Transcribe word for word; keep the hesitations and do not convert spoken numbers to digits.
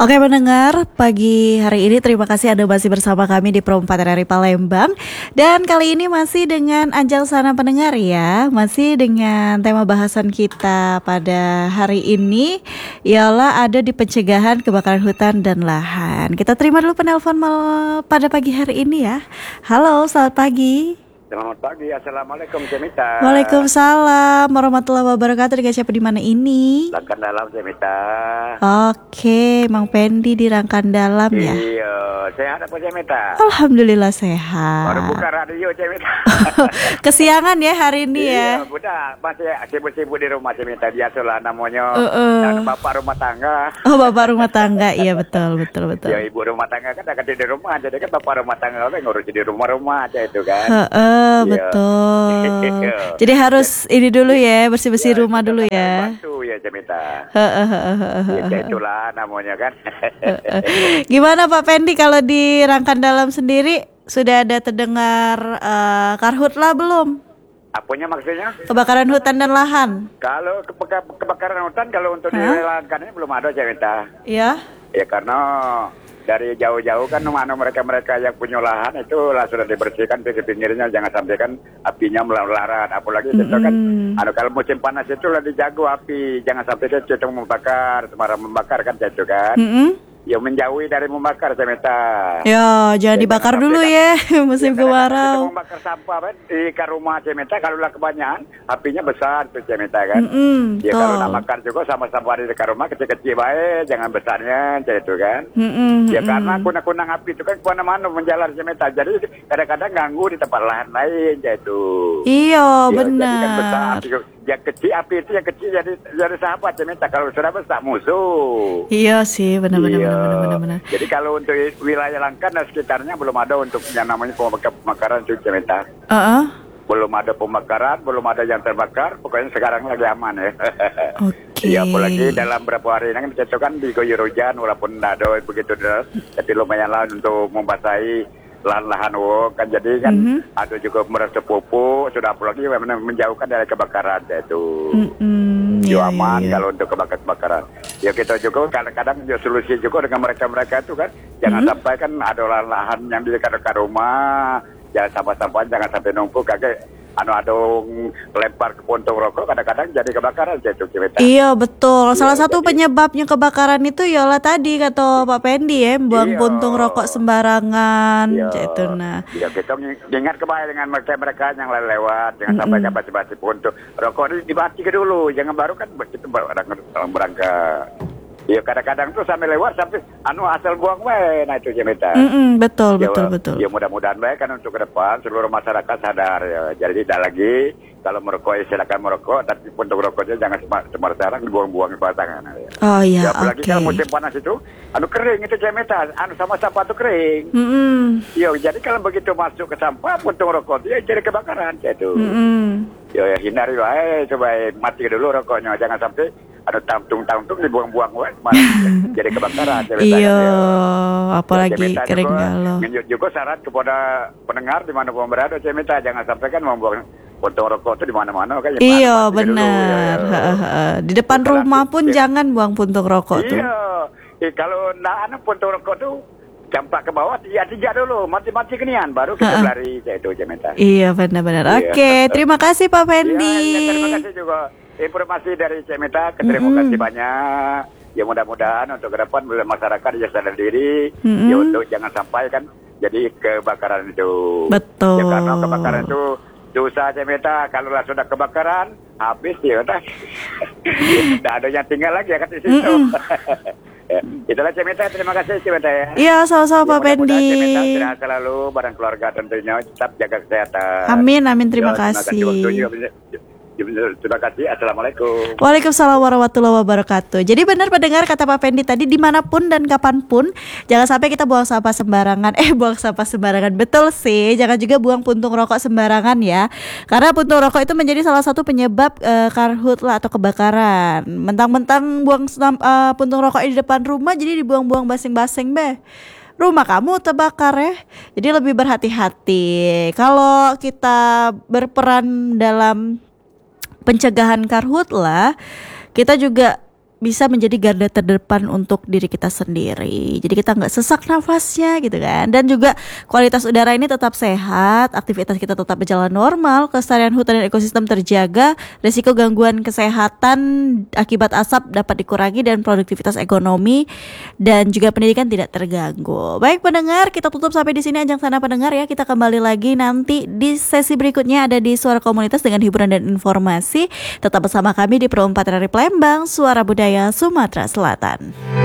Oke pendengar, pagi hari ini terima kasih Anda masih bersama kami di Pro empat R R I Palembang. Dan kali ini masih dengan Anjal Sana pendengar ya. Masih dengan tema bahasan kita pada hari ini ialah ada di pencegahan kebakaran hutan dan lahan. Kita terima dulu penelpon mal- pada pagi hari ini ya. Halo, selamat pagi. Selamat pagi, Assalamualaikum Cemita. Waalaikumsalam warahmatullahi wabarakatuh. Dengan siapa di mana ini? Rangkan dalam Cemita. Oke, Mang Pendi di Rangkan Dalam ya. Iya, sehat apa Cemita? Alhamdulillah sehat. Baru buka radio Cemita. Kesiangan ya hari ini ya. Iya, udah masih sibuk-sibuk di rumah Cemita. Biasalah namanya. Uh-uh. Dan bapak rumah tangga. Oh, bapak rumah tangga, iya betul betul betul. Ya ibu rumah tangga kan akan di rumah, jadi kan bapak rumah tangga kan ngurus di rumah-rumah aja itu kan. Heeh, betul. Jadi harus ini dulu ya, bersih-bersih Ya, rumah kita dulu kan ya. Bantu ya Cemita. Heeh, heeh, heeh, Ya, heeh. itulah namanya kan. Gimana Pak Pendi kalau di Rangkan Dalam sendiri sudah ada terdengar uh, karhutla belum? Apanya maksudnya? Kebakaran hutan dan lahan. Kalau kebaka- kebakaran hutan kalau untuk Hah? direlakan ini belum ada Cemita. Ya. Ya karena dari jauh-jauh kan mana mereka-mereka yang punya lahan itu lah sudah dibersihkan pinggir-pinggirnya, jangan sampai kan apinya melarat. Apalagi itu kan Mm-mm. anu kalau musim panas itu lah dijago api, jangan sampai dia cenderung membakar, sembarang membakar kan itu kan. Mm-mm. Ya menjauhi dari membakar Cemeta. Ya, jangan dibakar Jangan dulu sampai ya kan- musim ya, kadang-kadang kita kemarau. membakar sampah kan di ke rumah Cemeta, kalau lah kebanyakan apinya besar tuh Cemeta kan. Mm-mm, Ya kalau nak betul. makan juga sama-sama di dekat rumah kecil-kecil baik, jangan besarnya kayak itu kan. Mm-mm, Ya mm-mm. karena kunang-kunang api itu kan kemana-mana menjalar Cemeta, jadi kadang-kadang ganggu di tempat lahan lain kayak itu. Iya, Ya, jadi kan besar benar. api, yang kecil api itu yang kecil jadi jadi sahabat Cemeta, kalau sudah besar musuh. Iya sih, benar-benar Iya. benar-benar benar. Jadi kalau untuk wilayah Langkat dan sekitarnya belum ada untuk yang namanya pembakar- pembakaran itu Cemeta. Heeh. Belum ada pembakaran, belum ada yang terbakar, pokoknya sekarang lagi aman ya. Oke. Iya, apalagi dalam beberapa hari ini kan itu kan diguyur hujan walaupun tidak ada begitu deras, tapi lumayan lah untuk membasahi lahan-lahan wo kan, jadi kan Mhm. ada juga merasa pupuk, sudah apalagi memang menjauhkan dari kebakaran itu. Mm-mm, Yo iya, aman iya, iya. kalau untuk kebakaran-kebakaran. Ya kita juga kadang-kadang ya solusi juga dengan mereka-mereka itu kan, jangan Mhm. sampai kan ada lahan-lahan yang di dekat-dekat rumah, jangan sampah-sampah jangan sampai numpuk kakek anu adung lempar ke puntung rokok, kadang-kadang jadi kebakaran gitu Cimeta. Iya betul. Salah Iya, satu jadi- penyebabnya kebakaran itu ialah tadi kata Pak Pendi ya, buang Iya. puntung rokok sembarangan, Iya. itu nah. Ya kita ng- ingat kembali dengan mereka-mereka yang le- lewat, jangan sampai Mm-mm. kan basi-basi puntung rokok ini dibati ke dulu, jangan baru kan kita barang berangkat. Ya kadang-kadang tuh sampai lewat sampai anu asal buang wae, nah itu Cimeta. Mm-mm, betul Ya, betul betul. Ya mudah-mudahan baik kan untuk ke depan seluruh masyarakat sadar ya. Jadi tidak lagi kalau merokok ya silakan merokok, tapi untuk rokoknya jangan semar- sembarangan dibuang-buang ke batangan. Ya. Oh iya, Ya, apalagi oke. kalau musim panas itu, anu kering itu Cemeta, anu sama sampah itu kering. Mm-mm, Ya, jadi kalau begitu masuk ke sampah puntung rokok dia jadi kebakaran gitu. mm-mm. Ya, ya hindari wae, coba mati dulu rokoknya, jangan sampai ada tantung-tantung dibuang-buang wae, malah jadi kebakaran. Cemeta, Iya, kan, ya. apalagi Ya, Cemeta kering juga galau. menunjuk juga syarat kepada pendengar di mana pun berada Cemeta, jangan sampai kan membuang puntung rokok itu di mana-mana kan. Ya, Iya mati dulu, benar. ya, ya. Ha, ha. Di depan Setelah rumah itu, pun ya. jangan buang puntung rokok tuh. Iya. Eh, kalau ndak anu puntung rokok tuh campak ke bawah, tiga tiga dulu, mati-mati kenian, baru kita Ha-ha. lari kayak itu Cemeta. Iya benar-benar. Iya. Oke, terima kasih Pak Pendi. Ya, ya, terima kasih juga informasi dari Cemeta, terima Mm-mm. kasih banyak. Ya mudah-mudahan untuk ke depan bila masyarakat ya sadar diri, Mm-mm. ya untuk jangan sampai kan jadi kebakaran itu. Betul. Ya karena kebakaran itu dosa Cemeta, kalau lah sudah kebakaran habis ya udah. Tidak ada yang tinggal lagi ya kan di situ. Mm-mm. Ya, itulah Cemeta, terima kasih Cemeta ya. Iya, sama-sama Ya, Pak mudah-mudahan Pendi. Cemeta sehat selalu, barang keluarga tentunya tetap jaga kesehatan. Amin, amin. Terima Ya, kasih. waktunya. Terima kasih. Assalamualaikum. Waalaikumsalam warahmatullahi wabarakatuh. Jadi benar pendengar kata Pak Pendi tadi, dimanapun dan kapanpun jangan sampai kita buang sampah sembarangan. Eh buang sampah sembarangan, betul sih. Jangan juga buang puntung rokok sembarangan ya. Karena puntung rokok itu menjadi salah satu penyebab eh, karhutla atau kebakaran. Mentang-mentang buang senam- eh, puntung rokok di depan rumah, jadi dibuang-buang basing-basing beh. Rumah kamu terbakar ya. Jadi lebih berhati-hati. Kalau kita berperan dalam pencegahan karhutla, kita juga bisa menjadi garda terdepan untuk diri kita sendiri. Jadi kita nggak sesak nafasnya gitu kan. Dan juga kualitas udara ini tetap sehat, aktivitas kita tetap berjalan normal, kelestarian hutan dan ekosistem terjaga, risiko gangguan kesehatan akibat asap dapat dikurangi, dan produktivitas ekonomi dan juga pendidikan tidak terganggu. Baik pendengar, kita tutup sampai di sini Ajang Sana pendengar ya. Kita kembali lagi nanti di sesi berikutnya, ada di Suara Komunitas dengan hiburan dan informasi. Tetap bersama kami di Pro empat R R I Palembang, Suara Budaya Sumatera Selatan.